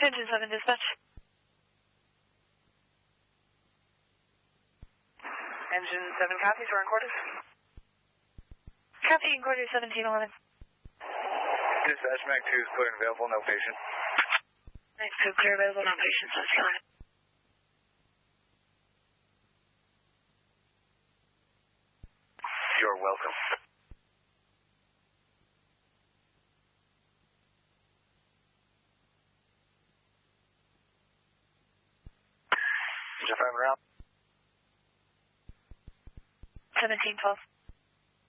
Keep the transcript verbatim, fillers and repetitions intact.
Engine seven dispatch. Engine seven copies, we're on quarters. Copy in quarters seventeen eleven. Dispatch, Mac two is clear and available, no patient. Mac two clear, available, no patients, let's go ahead. You're welcome. Engine five around. seventeen twelve.